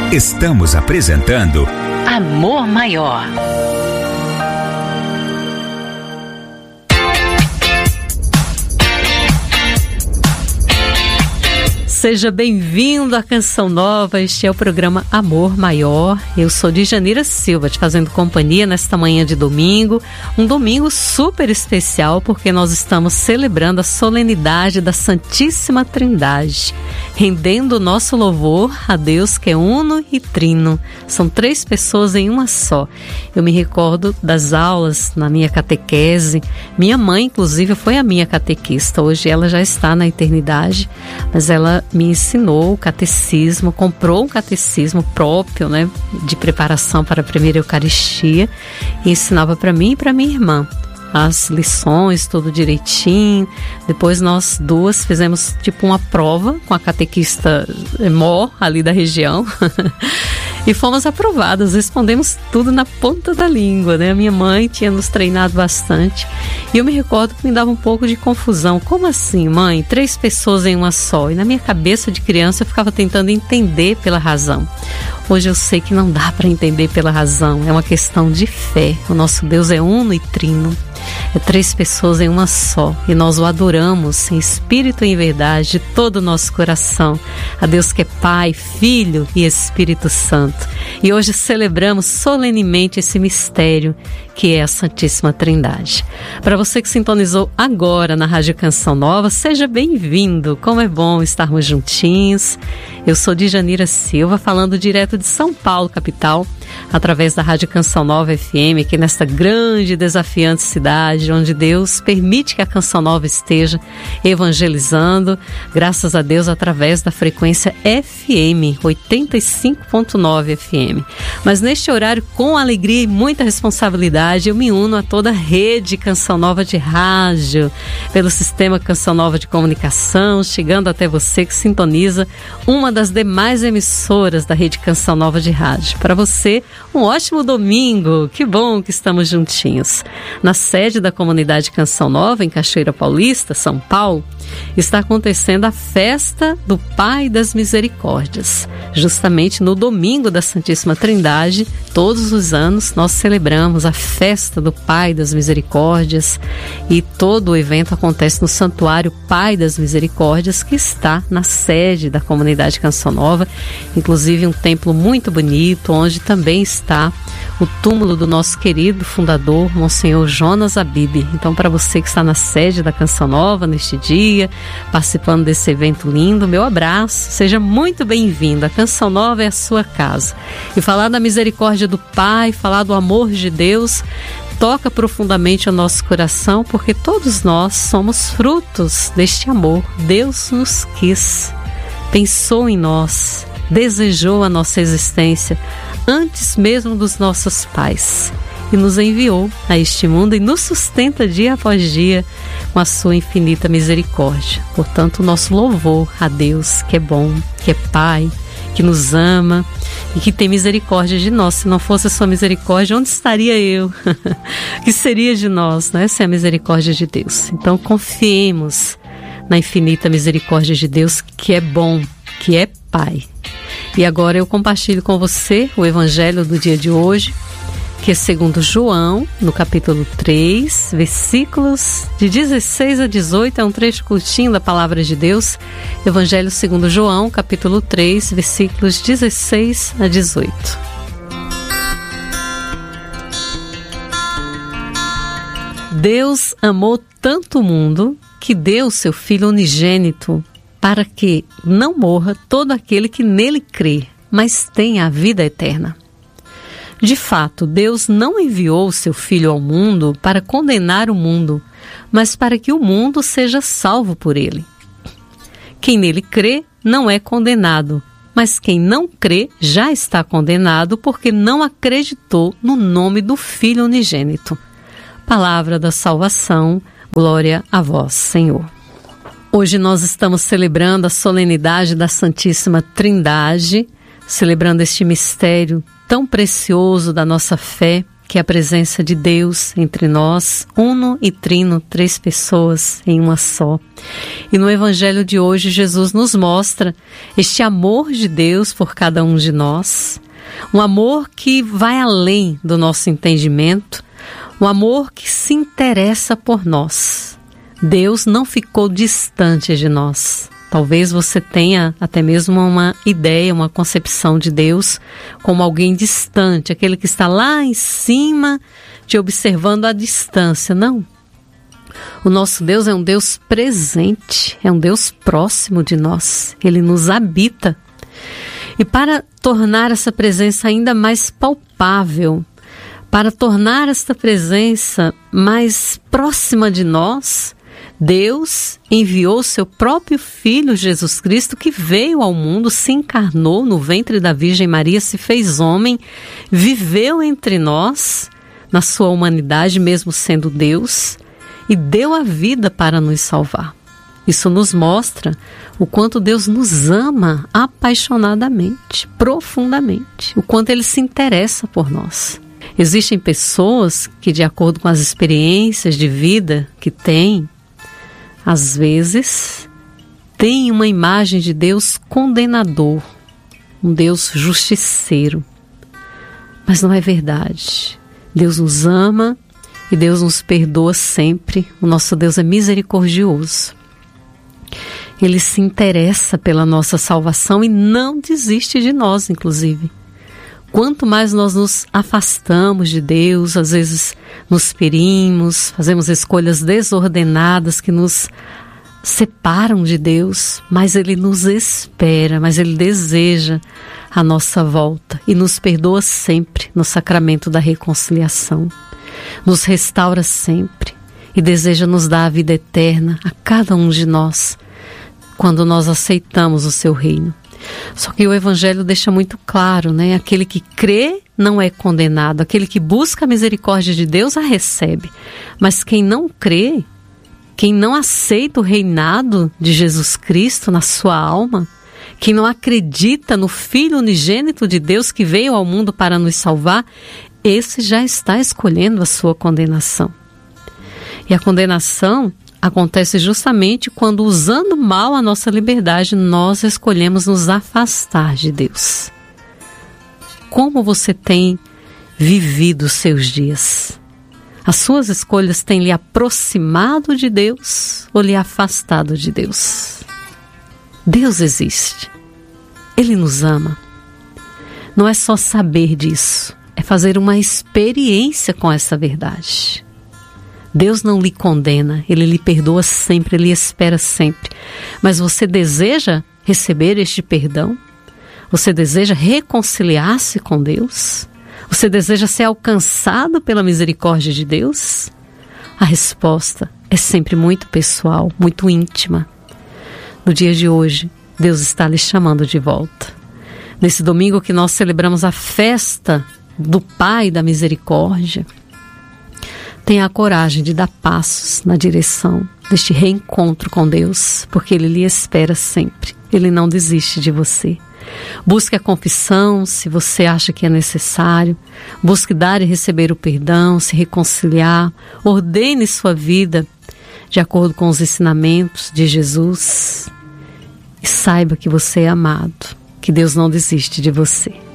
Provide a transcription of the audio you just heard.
Estamos apresentando Amor Maior. Seja bem-vindo à Canção Nova, este é o programa Amor Maior. Eu sou Djanira Silva, te fazendo companhia nesta manhã de domingo. Um domingo super especial porque nós estamos celebrando a solenidade da Santíssima Trindade, rendendo o nosso louvor a Deus que é uno e trino. São 3 pessoas em uma só. Eu me recordo das aulas na minha catequese. Minha mãe, inclusive, foi a minha catequista. Hoje ela já está na eternidade, mas ela me ensinou o catecismo, comprou um catecismo próprio, né, de preparação para a primeira Eucaristia, e ensinava para mim e para minha irmã as lições, tudo direitinho. Depois nós duas fizemos tipo uma prova com a catequista mó ali da região e fomos aprovadas, respondemos tudo na ponta da língua, né? A minha mãe tinha nos treinado bastante e eu me recordo que me dava um pouco de confusão. Como assim, mãe? 3 pessoas em uma só? E na minha cabeça de criança eu ficava tentando entender pela razão. Hoje eu sei que não dá para entender pela razão, é uma questão de fé. O nosso Deus é uno e trino. É 3 pessoas em uma só, e nós o adoramos em espírito e em verdade de todo o nosso coração, a Deus que é Pai, Filho e Espírito Santo. E hoje celebramos solenemente esse mistério que é a Santíssima Trindade. Para você que sintonizou agora na Rádio Canção Nova, seja bem-vindo. Como é bom estarmos juntinhos. Eu sou Djanira Silva, falando direto de São Paulo, capital, através da Rádio Canção Nova FM, aqui nesta grande e desafiante cidade, onde Deus permite que a Canção Nova esteja evangelizando, graças a Deus, através da frequência FM, 85.9 FM. Mas neste horário, com alegria e muita responsabilidade, eu me uno a toda a rede Canção Nova de rádio, pelo sistema Canção Nova de comunicação, chegando até você que sintoniza uma das demais emissoras da rede Canção Nova de rádio. Para você, um ótimo domingo, que bom que estamos juntinhos. Na sede da comunidade Canção Nova, em Cachoeira Paulista, São Paulo, está acontecendo a festa do Pai das Misericórdias. Justamente no domingo da Santíssima Trindade, todos os anos nós celebramos a festa do Pai das Misericórdias, e todo o evento acontece no Santuário Pai das Misericórdias, que está na sede da comunidade Canção Nova, inclusive um templo muito bonito, onde também está o túmulo do nosso querido fundador, Monsenhor Jonas Abib. Então, para você que está na sede da Canção Nova neste dia, participando desse evento lindo, meu abraço, seja muito bem-vindo. A Canção Nova é a sua casa. E falar da misericórdia do Pai, falar do amor de Deus, toca profundamente o nosso coração, porque todos nós somos frutos deste amor. Deus nos quis, pensou em nós, desejou a nossa existência antes mesmo dos nossos pais e nos enviou a este mundo e nos sustenta dia após dia com a sua infinita misericórdia. Portanto, o nosso louvor a Deus, que é bom, que é Pai, que nos ama e que tem misericórdia de nós. Se não fosse a sua misericórdia, onde estaria eu? O que seria de nós, né? Sem a misericórdia de Deus. Então, confiemos na infinita misericórdia de Deus, que é bom, que é Pai. E agora eu compartilho com você o evangelho do dia de hoje, que é segundo João, no capítulo 3, versículos de 16 a 18, é um trecho curtinho da Palavra de Deus. Evangelho segundo João, capítulo 3, versículos 16 a 18. Deus amou tanto o mundo que deu seu Filho unigênito, para que não morra todo aquele que nele crê, mas tenha a vida eterna. De fato, Deus não enviou o seu Filho ao mundo para condenar o mundo, mas para que o mundo seja salvo por ele. Quem nele crê não é condenado, mas quem não crê já está condenado porque não acreditou no nome do Filho unigênito. Palavra da salvação, glória a vós, Senhor. Hoje nós estamos celebrando a solenidade da Santíssima Trindade, celebrando este mistério tão precioso da nossa fé, que é a presença de Deus entre nós, uno e trino, 3 pessoas em uma só. E no Evangelho de hoje, Jesus nos mostra este amor de Deus por cada um de nós, um amor que vai além do nosso entendimento, um amor que se interessa por nós. Deus não ficou distante de nós. Talvez você tenha até mesmo uma ideia, uma concepção de Deus como alguém distante, aquele que está lá em cima te observando à distância. Não. O nosso Deus é um Deus presente, é um Deus próximo de nós. Ele nos habita. E para tornar essa presença ainda mais palpável, para tornar esta presença mais próxima de nós, Deus enviou seu próprio Filho Jesus Cristo, que veio ao mundo, se encarnou no ventre da Virgem Maria, se fez homem, viveu entre nós, na sua humanidade, mesmo sendo Deus, e deu a vida para nos salvar. Isso nos mostra o quanto Deus nos ama apaixonadamente, profundamente, o quanto Ele se interessa por nós. Existem pessoas que, de acordo com as experiências de vida que têm, às vezes, tem uma imagem de Deus condenador, um Deus justiceiro. Mas não é verdade. Deus nos ama e Deus nos perdoa sempre. O nosso Deus é misericordioso. Ele se interessa pela nossa salvação e não desiste de nós, inclusive. Quanto mais nós nos afastamos de Deus, às vezes nos ferimos, fazemos escolhas desordenadas que nos separam de Deus, mais Ele nos espera, mais Ele deseja a nossa volta e nos perdoa sempre no sacramento da reconciliação. Nos restaura sempre e deseja nos dar a vida eterna a cada um de nós, quando nós aceitamos o seu reino. Só que o Evangelho deixa muito claro, né? Aquele que crê não é condenado, aquele que busca a misericórdia de Deus a recebe. Mas quem não crê, quem não aceita o reinado de Jesus Cristo na sua alma, quem não acredita no Filho unigênito de Deus que veio ao mundo para nos salvar, esse já está escolhendo a sua condenação. E a condenação acontece justamente quando, usando mal a nossa liberdade, nós escolhemos nos afastar de Deus. Como você tem vivido os seus dias? As suas escolhas têm lhe aproximado de Deus ou lhe afastado de Deus? Deus existe. Ele nos ama. Não é só saber disso, é fazer uma experiência com essa verdade. Deus não lhe condena, Ele lhe perdoa sempre, Ele espera sempre. Mas você deseja receber este perdão? Você deseja reconciliar-se com Deus? Você deseja ser alcançado pela misericórdia de Deus? A resposta é sempre muito pessoal, muito íntima. No dia de hoje, Deus está lhe chamando de volta. Nesse domingo que nós celebramos a festa do Pai da Misericórdia, tenha a coragem de dar passos na direção deste reencontro com Deus, porque Ele lhe espera sempre. Ele não desiste de você. Busque a confissão, se você acha que é necessário. Busque dar e receber o perdão, se reconciliar. Ordene sua vida de acordo com os ensinamentos de Jesus. E saiba que você é amado, que Deus não desiste de você.